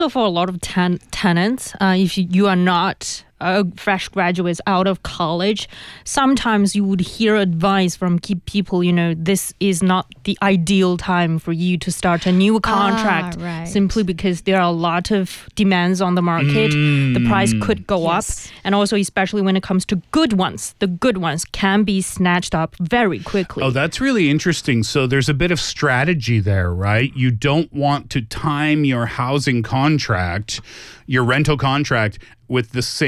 So for a lot of tenants, if you are not fresh graduates out of college, sometimes you would hear advice from people, this is not the ideal time for you to start a new contract, right. simply because there are a lot of demands on the market. The price could go up. And also, especially when it comes to good ones, the good ones can be snatched up very quickly. Oh, that's really interesting. So there's a bit of strategy there, right? You don't want to time your housing contract, your rental contract, with the same